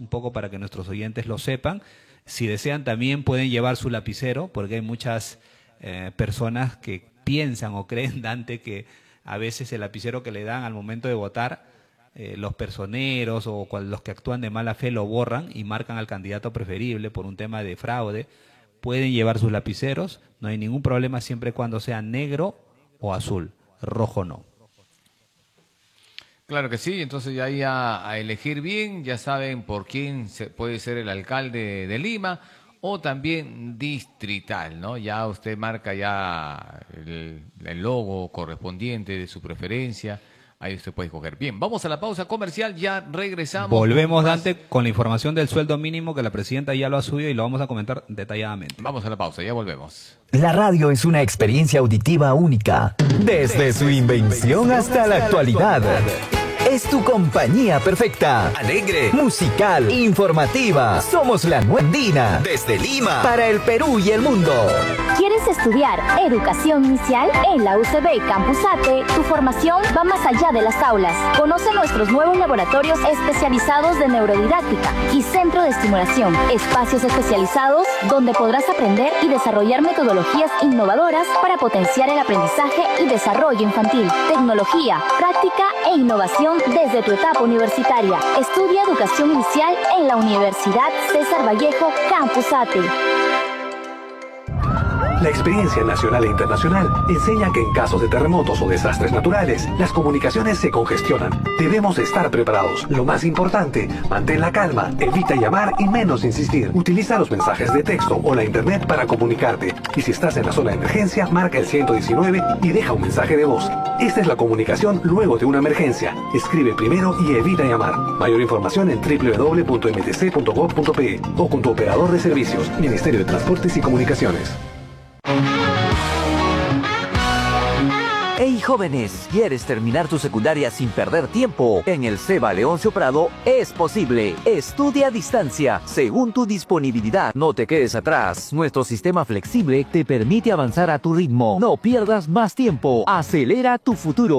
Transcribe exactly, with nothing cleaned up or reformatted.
un poco para que nuestros oyentes lo sepan. Si desean también pueden llevar su lapicero, porque hay muchas eh, personas que piensan o creen, Dante, que a veces el lapicero que le dan al momento de votar, eh, los personeros o cual, los que actúan de mala fe lo borran y marcan al candidato preferible por un tema de fraude. Pueden llevar sus lapiceros, no hay ningún problema siempre y cuando sea negro o azul, rojo no. Claro que sí, entonces ya ahí a, a elegir bien, ya saben por quién se, puede ser el alcalde de Lima o también distrital, ¿no? Ya usted marca ya el, el logo correspondiente de su preferencia, ahí usted puede escoger. Bien, vamos a la pausa comercial, ya regresamos. Volvemos, Dante, con la información del sueldo mínimo que la presidenta ya lo ha subido y lo vamos a comentar detalladamente. Vamos a la pausa, ya volvemos. La radio es una experiencia auditiva única, desde su invención hasta la actualidad. Es tu compañía perfecta. Alegre, musical, informativa. Somos la Nuandina, desde Lima, para el Perú y el mundo. ¿Quieres estudiar educación inicial? En la U C B Campus Ate, tu formación va más allá de las aulas. Conoce nuestros nuevos laboratorios especializados de neurodidáctica y centro de estimulación. Espacios especializados donde podrás aprender y desarrollar metodologías innovadoras para potenciar el aprendizaje y desarrollo infantil. Tecnología, práctica e innovación desde tu etapa universitaria. Estudia educación inicial en la Universidad César Vallejo Campus Ate. La experiencia nacional e internacional enseña que en casos de terremotos o desastres naturales, las comunicaciones se congestionan. Debemos estar preparados. Lo más importante, mantén la calma, evita llamar y menos insistir. Utiliza los mensajes de texto o la internet para comunicarte. Y si estás en la zona de emergencia, marca el ciento diecinueve y deja un mensaje de voz. Esta es la comunicación luego de una emergencia. Escribe primero y evita llamar. Mayor información en doble u doble u doble u punto m t c punto gov punto p e o con tu operador de servicios, Ministerio de Transportes y Comunicaciones. Hey jóvenes, ¿quieres terminar tu secundaria sin perder tiempo? En el CEBA Leoncio Prado es posible. Estudia a distancia, según tu disponibilidad. No te quedes atrás. Nuestro sistema flexible te permite avanzar a tu ritmo. No pierdas más tiempo. Acelera tu futuro.